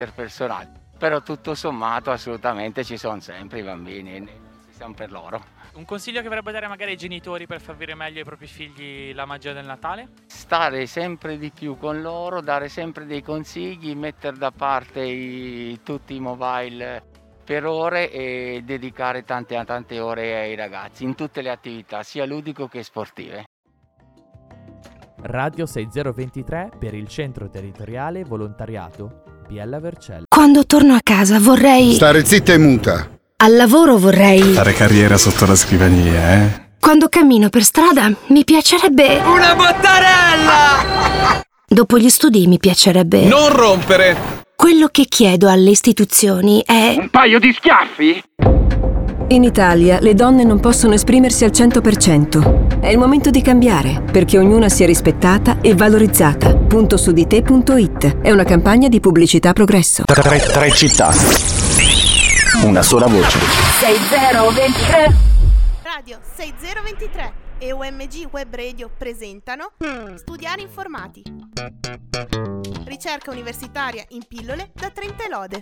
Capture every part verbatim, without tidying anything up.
interpersonali, però tutto sommato assolutamente ci sono sempre i bambini, siamo per loro. Un consiglio che vorrebbe dare magari ai genitori per far vivere meglio ai propri figli la magia del Natale? Stare sempre di più con loro, dare sempre dei consigli, mettere da parte i, tutti i mobile per ore e dedicare tante tante ore ai ragazzi in tutte le attività, sia ludico che sportive. Radio sei zero due tre per il Centro Territoriale Volontariato Biella Vercelli. Quando torno a casa vorrei... Stare zitta e muta. Al lavoro vorrei... Fare carriera sotto la scrivania, eh? Quando cammino per strada mi piacerebbe... Una bottarella! Dopo gli studi mi piacerebbe... Non rompere! Quello che chiedo alle istituzioni è... Un paio di schiaffi? In Italia le donne non possono esprimersi al cento per cento. È il momento di cambiare, perché ognuna sia rispettata e valorizzata. punto su di te punto it è una campagna di pubblicità Progresso. Tre, tre città. Una sola voce. sei zero due tre. Radio sei zero due tre e U M G Web Radio presentano Studiare Informati. Ricerca universitaria in pillole da trenta lode.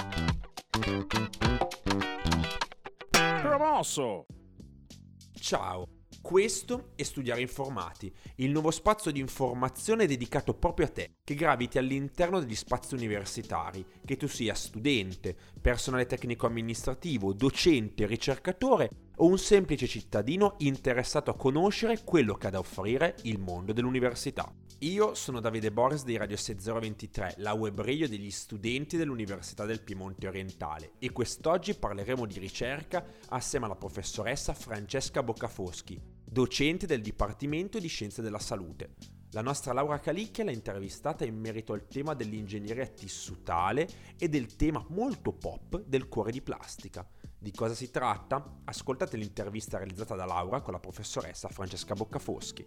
Promosso! Ciao, questo è Studiare Informati, il nuovo spazio di informazione dedicato proprio a te, che graviti all'interno degli spazi universitari, che tu sia studente, personale tecnico-amministrativo, docente, ricercatore o un semplice cittadino interessato a conoscere quello che ha da offrire il mondo dell'università. Io sono Davide Boris di Radio sei zero due tre, la web radio degli studenti dell'Università del Piemonte Orientale, e quest'oggi parleremo di ricerca assieme alla professoressa Francesca Boccafoschi, docente del Dipartimento di Scienze della Salute. La nostra Laura Calicchia l'ha intervistata in merito al tema dell'ingegneria tissutale e del tema molto pop del cuore di plastica. Di cosa si tratta? Ascoltate l'intervista realizzata da Laura con la professoressa Francesca Boccafoschi.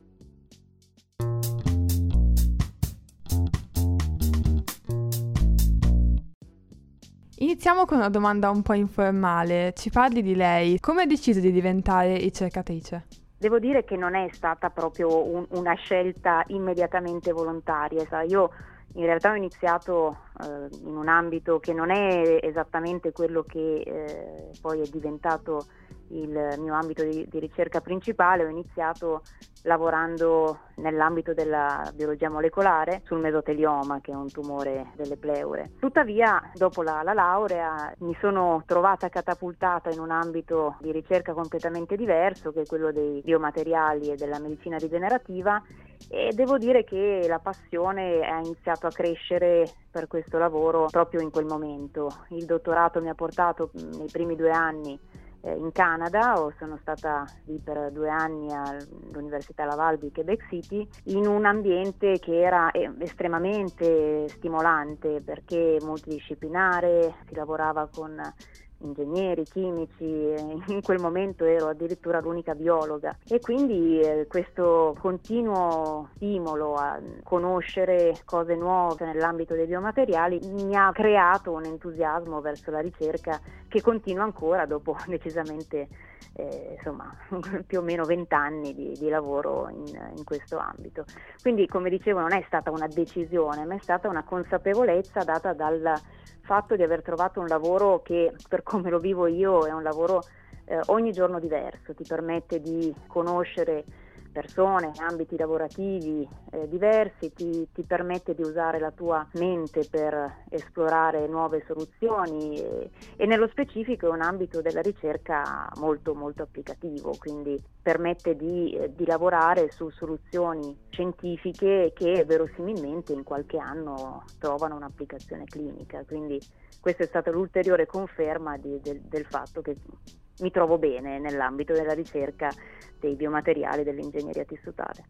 Iniziamo con una domanda un po' informale. Ci parli di lei. Come ha deciso di diventare ricercatrice? Devo dire che non è stata proprio un, una scelta immediatamente volontaria. Sa, io in realtà ho iniziato eh, in un ambito che non è esattamente quello che eh, poi è diventato il mio ambito di, di ricerca principale. Ho iniziato lavorando nell'ambito della biologia molecolare sul mesotelioma, che è un tumore delle pleure. Tuttavia, dopo la, la laurea, mi sono trovata catapultata in un ambito di ricerca completamente diverso, che è quello dei biomateriali e della medicina rigenerativa, e devo dire che la passione ha iniziato a crescere per questo lavoro proprio in quel momento. Il dottorato mi ha portato nei primi due anni in Canada, o sono stata lì per due anni all'Università Laval di Quebec City, in un ambiente che era estremamente stimolante perché multidisciplinare, si lavorava con ingegneri, chimici, in quel momento ero addirittura l'unica biologa, e quindi eh, questo continuo stimolo a conoscere cose nuove nell'ambito dei biomateriali mi ha creato un entusiasmo verso la ricerca che continua ancora dopo decisamente eh, insomma più o meno vent'anni di, di lavoro in, in questo ambito. Quindi, come dicevo, non è stata una decisione, ma è stata una consapevolezza data dal fatto di aver trovato un lavoro che, per come lo vivo io, è un lavoro eh, ogni giorno diverso, ti permette di conoscere persone, ambiti lavorativi eh, diversi, ti, ti permette di usare la tua mente per esplorare nuove soluzioni e, e nello specifico è un ambito della ricerca molto molto applicativo, quindi permette di, eh, di lavorare su soluzioni scientifiche che verosimilmente in qualche anno trovano un'applicazione clinica, quindi questa è stata l'ulteriore conferma di, del, del fatto che mi trovo bene nell'ambito della ricerca dei biomateriali e dell'ingegneria tissutale.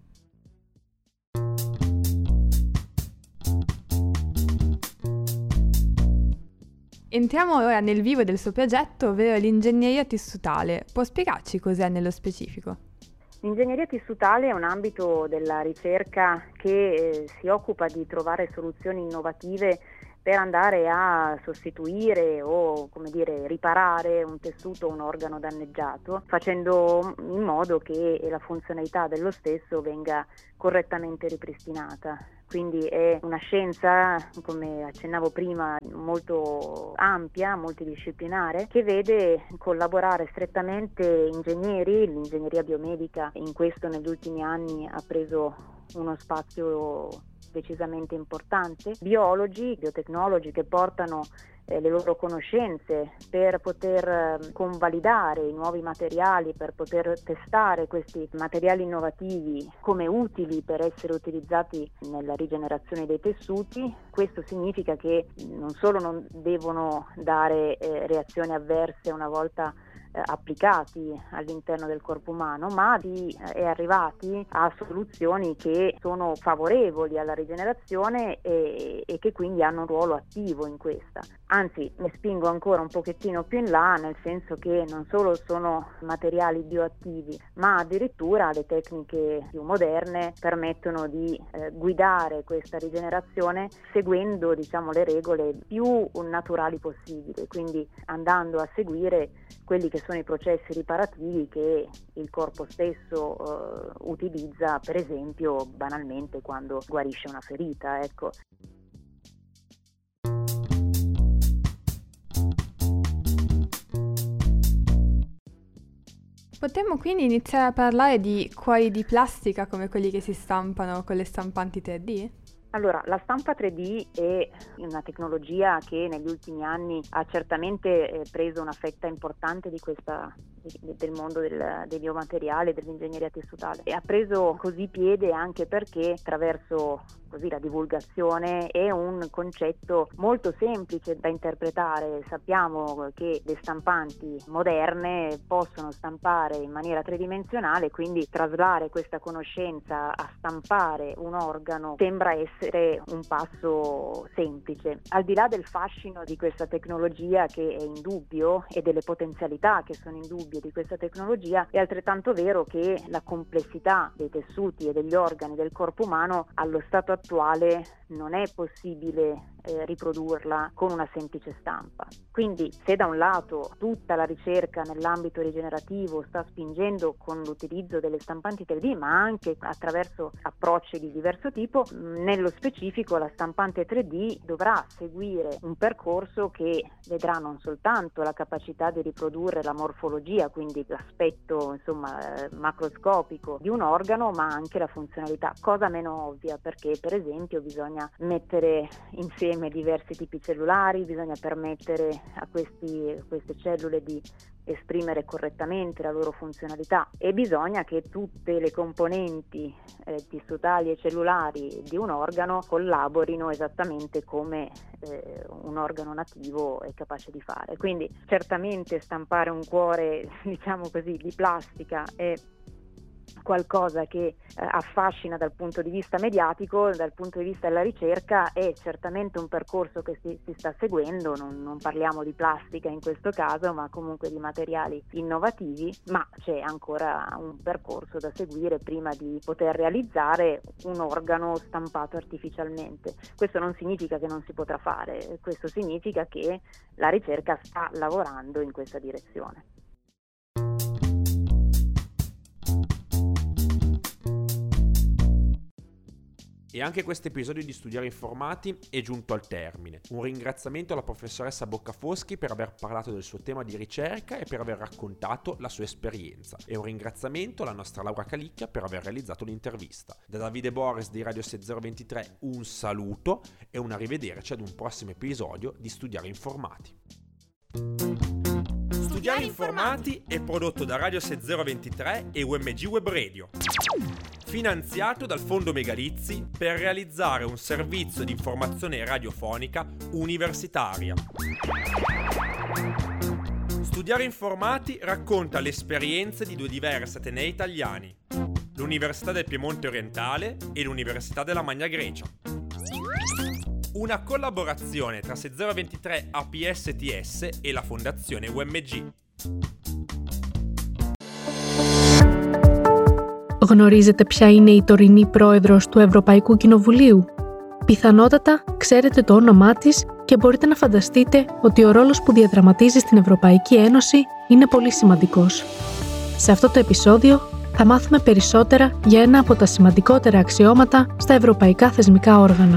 Entriamo ora nel vivo del suo progetto, ovvero l'ingegneria tissutale. Può spiegarci cos'è nello specifico? L'ingegneria tissutale è un ambito della ricerca che eh, si occupa di trovare soluzioni innovative per andare a sostituire o, come dire, riparare un tessuto o un organo danneggiato, facendo in modo che la funzionalità dello stesso venga correttamente ripristinata. quindi è una scienza, come accennavo prima, molto ampia, multidisciplinare, che vede collaborare strettamente ingegneri. L'ingegneria biomedica in questo negli ultimi anni ha preso uno spazio decisamente importante, biologi, biotecnologi che portano eh, le loro conoscenze per poter eh, convalidare i nuovi materiali, per poter testare questi materiali innovativi come utili per essere utilizzati nella rigenerazione dei tessuti. Questo significa che non solo non devono dare eh, reazioni avverse una volta applicati all'interno del corpo umano, ma di, è arrivati a soluzioni che sono favorevoli alla rigenerazione e, e che quindi hanno un ruolo attivo in questa. Anzi, ne spingo ancora un pochettino più in là, nel senso che non solo sono materiali bioattivi, ma addirittura le tecniche più moderne permettono di eh, guidare questa rigenerazione seguendo, diciamo, le regole più naturali possibili, quindi andando a seguire quelli che sono i processi riparativi che il corpo stesso eh, utilizza, per esempio banalmente quando guarisce una ferita, ecco. Potremmo quindi iniziare a parlare di cuori di plastica come quelli che si stampano con le stampanti tre D? Allora, la stampa tre D è una tecnologia che negli ultimi anni ha certamente eh, preso una fetta importante di questa, di, del mondo del, dei biomateriali, dell'ingegneria tessutale, e ha preso così piede anche perché attraverso così la divulgazione è un concetto molto semplice da interpretare. Sappiamo che le stampanti moderne possono stampare in maniera tridimensionale, quindi traslare questa conoscenza a stampare un organo sembra essere un passo semplice. Al di là del fascino di questa tecnologia che è indubbio e delle potenzialità che sono indubbie di questa tecnologia, è altrettanto vero che la complessità dei tessuti e degli organi del corpo umano allo stato attuale non è possibile eh, riprodurla con una semplice stampa. Quindi se da un lato tutta la ricerca nell'ambito rigenerativo sta spingendo con l'utilizzo delle stampanti tre D, ma anche attraverso approcci di diverso tipo, nello specifico la stampante tre D dovrà seguire un percorso che vedrà non soltanto la capacità di riprodurre la morfologia, quindi l'aspetto insomma macroscopico di un organo, ma anche la funzionalità, cosa meno ovvia, perché per esempio bisogna mettere insieme diversi tipi cellulari, bisogna permettere a questi, queste cellule di esprimere correttamente la loro funzionalità e bisogna che tutte le componenti eh, tissutali e cellulari di un organo collaborino esattamente come eh, un organo nativo è capace di fare. Quindi certamente stampare un cuore, diciamo così, di plastica è qualcosa che eh, affascina dal punto di vista mediatico, dal punto di vista della ricerca è certamente un percorso che si, si sta seguendo. Non, non parliamo di plastica in questo caso, ma comunque di materiali innovativi, ma c'è ancora un percorso da seguire prima di poter realizzare un organo stampato artificialmente. Questo non significa che non si potrà fare, questo significa che la ricerca sta lavorando in questa direzione. E anche questo episodio di Studiare Informati è giunto al termine. Un ringraziamento alla professoressa Boccafoschi per aver parlato del suo tema di ricerca e per aver raccontato la sua esperienza. E un ringraziamento alla nostra Laura Calicchia per aver realizzato l'intervista. Da Davide Boris di Radio sei zero due tre un saluto e un arrivederci ad un prossimo episodio di Studiare Informati. Studiare Informati è prodotto da Radio sei zero due tre e U M G Web Radio, finanziato dal Fondo Megalizzi per realizzare un servizio di informazione radiofonica universitaria. Studiare Informati racconta le esperienze di due diversi atenei italiani, l'Università del Piemonte Orientale e l'Università della Magna Grecia. Una collaborazione tra sei zero due tre A P S T S e la Fondazione U M G. Γνωρίζετε ποια είναι η τωρινή πρόεδρος του Ευρωπαϊκού Κοινοβουλίου? Πιθανότατα ξέρετε το όνομά της και μπορείτε να φανταστείτε ότι ο ρόλος που διαδραματίζει στην Ευρωπαϊκή Ένωση είναι πολύ σημαντικός. Σε αυτό το επεισόδιο θα μάθουμε περισσότερα για ένα από τα σημαντικότερα αξιώματα στα ευρωπαϊκά θεσμικά όργανα.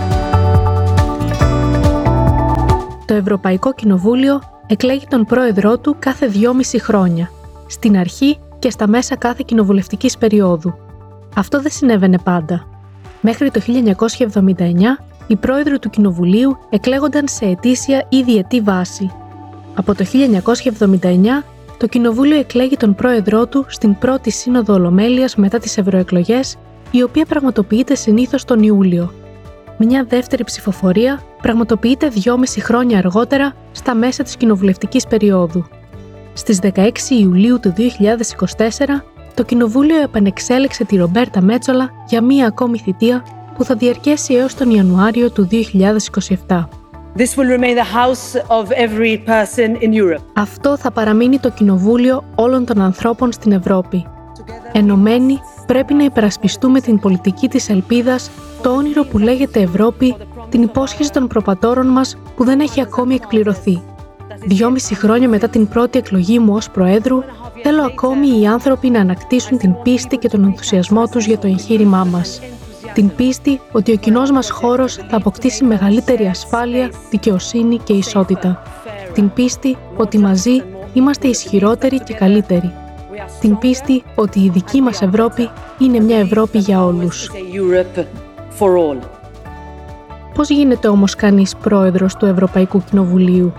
Το Ευρωπαϊκό Κοινοβούλιο εκλέγει τον πρόεδρό του κάθε δυόμιση χρόνια, στην αρχή και στα μέσα κάθε κοινοβουλευτικής περίοδου. Αυτό δεν συνέβαινε πάντα. Μέχρι το χίλια εννιακόσια εβδομήντα εννιά, οι πρόεδροι του Κοινοβουλίου εκλέγονταν σε ετήσια ή διετή βάση. Από το χίλια εννιακόσια εβδομήντα εννιά, το Κοινοβούλιο εκλέγει τον πρόεδρό του στην πρώτη Σύνοδο Ολομέλειας μετά τις ευρωεκλογές, η οποία πραγματοποιείται συνήθως τον Ιούλιο. Μια δεύτερη ψηφοφορία πραγματοποιείται δυόμιση χρόνια αργότερα, στα μέσα της κοινοβουλευτικής περίοδου. Στις δεκαέξι Ιουλίου του δύο χιλιάδες είκοσι τέσσερα, το Κοινοβούλιο επανεξέλεξε τη Ρομπέρτα Μέτσολα για μία ακόμη θητεία που θα διαρκέσει έως τον Ιανουάριο του δύο χιλιάδες είκοσι επτά. This will remain the house of every person in Europe. Αυτό θα παραμείνει το Κοινοβούλιο όλων των ανθρώπων στην Ευρώπη. Ενωμένοι, πρέπει να υπερασπιστούμε την πολιτική της ελπίδας, το όνειρο που λέγεται Ευρώπη, την υπόσχεση των προπατόρων μας που δεν έχει ακόμη εκπληρωθεί. Δυόμιση χρόνια μετά την πρώτη εκλογή μου ως Προέδρου, θέλω ακόμη οι άνθρωποι να ανακτήσουν την πίστη και τον ενθουσιασμό τους για το εγχείρημά μας. Την πίστη ότι ο κοινός μας χώρος θα αποκτήσει μεγαλύτερη ασφάλεια, δικαιοσύνη και ισότητα. Την πίστη ότι μαζί είμαστε ισχυρότεροι και καλύτεροι. Την πίστη ότι η δική μας Ευρώπη είναι μια Ευρώπη για όλους. Πώς γίνεται όμως κανείς πρόεδρος του Ευρωπαϊκού Κοινοβουλίου?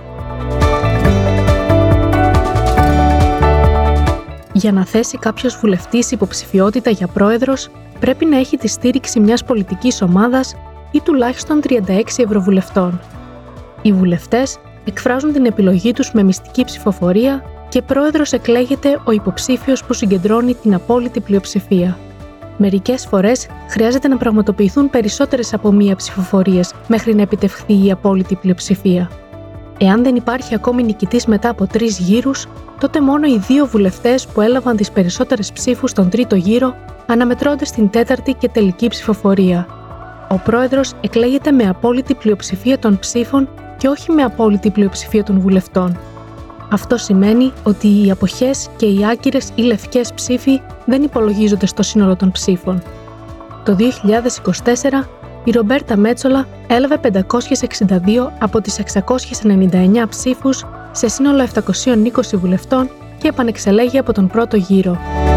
Για να θέσει κάποιος βουλευτής υποψηφιότητα για πρόεδρος, πρέπει να έχει τη στήριξη μιας πολιτικής ομάδας ή τουλάχιστον τριάντα έξι ευρωβουλευτών. Οι βουλευτές εκφράζουν την επιλογή τους με μυστική ψηφοφορία και πρόεδρος εκλέγεται ο υποψήφιος που συγκεντρώνει την απόλυτη πλειοψηφία. Μερικές φορές χρειάζεται να πραγματοποιηθούν περισσότερες από μία ψηφοφορίες μέχρι να επιτευχθεί η απόλυτη πλειοψηφία. Εάν δεν υπάρχει ακόμη νικητής μετά από τρεις γύρους, τότε μόνο οι δύο βουλευτές που έλαβαν τις περισσότερες ψήφους στον τρίτο γύρο αναμετρώνται στην τέταρτη και τελική ψηφοφορία. Ο πρόεδρος εκλέγεται με απόλυτη πλειοψηφία των ψήφων και όχι με απόλυτη πλειοψηφία των βουλευτών. Αυτό σημαίνει ότι οι αποχές και οι άκυρες ή λευκές ψήφοι δεν υπολογίζονται στο σύνολο των ψήφων. Το δύο χιλιάδες είκοσι τέσσερα, η Ρομπέρτα Μέτσολα έλαβε πεντακόσιες εξήντα δύο από τις εξακόσιες ενενήντα εννιά ψήφους σε σύνολο επτακόσιους είκοσι βουλευτών και επανεξελέγει από τον πρώτο γύρο.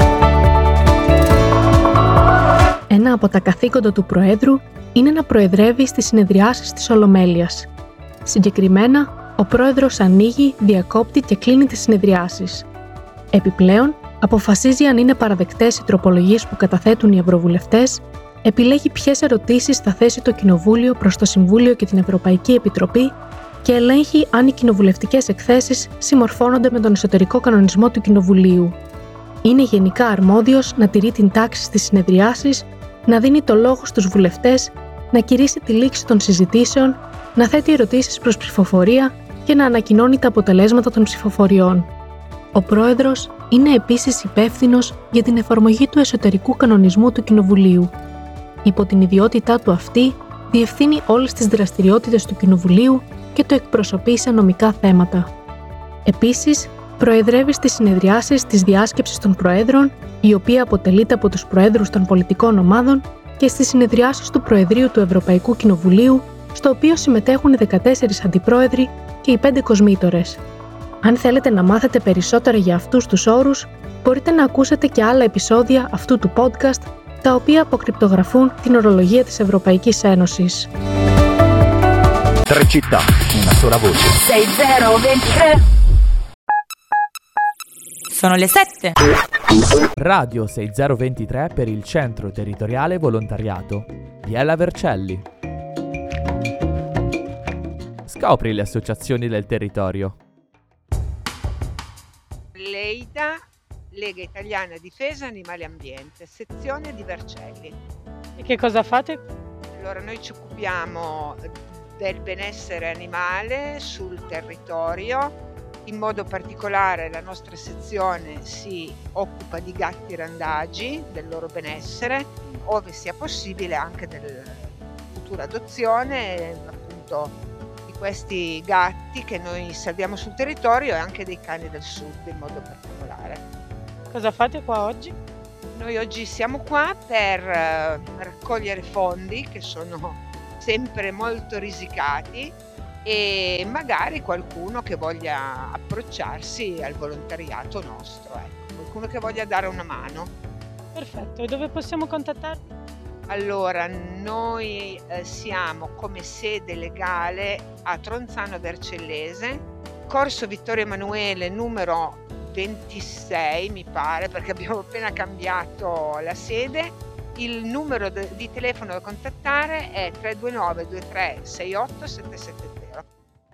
Ένα από τα καθήκοντα του Προέδρου είναι να προεδρεύει στις συνεδριάσεις της Ολομέλειας. Συγκεκριμένα, ο Πρόεδρος ανοίγει, διακόπτει και κλείνει τις συνεδριάσεις. Επιπλέον, αποφασίζει αν είναι παραδεκτές οι τροπολογίες που καταθέτουν οι ευρωβουλευτές, επιλέγει ποιες ερωτήσεις θα θέσει το Κοινοβούλιο προς το Συμβούλιο και την Ευρωπαϊκή Επιτροπή και ελέγχει αν οι κοινοβουλευτικές εκθέσεις συμμορφώνονται με τον εσωτερικό κανονισμό του Κοινοβουλίου. Είναι γενικά αρμόδιος να τηρεί την τάξη στις συνεδριάσεις, να δίνει το λόγο στους βουλευτές, να κηρύσσει τη λήξη των συζητήσεων, να θέτει ερωτήσεις προς ψηφοφορία και να ανακοινώνει τα αποτελέσματα των ψηφοφοριών. Ο Πρόεδρος είναι επίσης υπεύθυνος για την εφαρμογή του εσωτερικού κανονισμού του Κοινοβουλίου. Υπό την ιδιότητά του αυτή, διευθύνει όλες τις δραστηριότητες του Κοινοβουλίου και το εκπροσωπεί σε νομικά θέματα. Επίσης, προεδρεύει στις συνεδριάσεις της Διάσκεψης των Προέδρων, η οποία αποτελείται από τους Προέδρους των πολιτικών ομάδων, και στις συνεδριάσεις του Προεδρείου του Ευρωπαϊκού Κοινοβουλίου, στο οποίο συμμετέχουν οι δεκατέσσερις αντιπρόεδροι και οι πέντε κοσμήτορες. Αν θέλετε να μάθετε περισσότερα για αυτούς τους όρους, μπορείτε να ακούσετε και άλλα επεισόδια αυτού του podcast, τα οποία αποκρυπτογραφούν την ορολογία της Ευρωπαϊκής Ένωσης. Tre città, una sola voce. sei zero ventitré. Sono le sette. Radio sei zero ventitré per il Centro Territoriale Volontariato. Biella Vercelli. Scopri le associazioni del territorio. Leida, Lega Italiana Difesa Animali Ambiente, sezione di Vercelli. E che cosa fate? Allora, noi ci occupiamo del benessere animale sul territorio. In modo particolare la nostra sezione si occupa di gatti randagi, del loro benessere, ove sia possibile anche della futura adozione, appunto di questi gatti che noi salviamo sul territorio e anche dei cani del sud in modo particolare. Cosa fate qua oggi? noi oggi siamo qua per eh, raccogliere fondi che sono sempre molto risicati e magari qualcuno che voglia approcciarsi al volontariato nostro, ecco, qualcuno che voglia dare una mano. Perfetto, e dove possiamo contattarvi? Allora, noi eh, siamo come sede legale a Tronzano Vercellese, Corso Vittorio Emanuele numero ventisei mi pare, perché abbiamo appena cambiato la sede. Il numero de- di telefono da contattare è tre due nove due tre sei otto sette sette zero.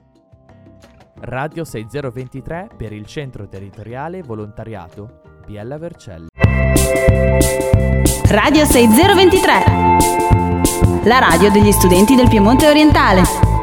Radio sei zero due tre per il Centro Territoriale Volontariato Biella Vercelli. Radio sei zero due tre, la radio degli studenti del Piemonte orientale.